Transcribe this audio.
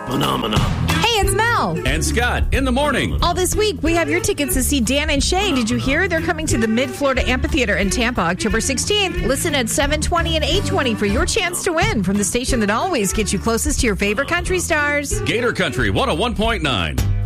Phenomena. Hey, it's Mel. And Scott in the morning. All this week, we have your tickets to see Dan and Shay. Did you hear? They're coming to the Mid-Florida Amphitheater in Tampa, October 16th. Listen at 7:20 and 8:20 for your chance to win from the station that always gets you closest to your favorite country stars. Gator Country 101.9.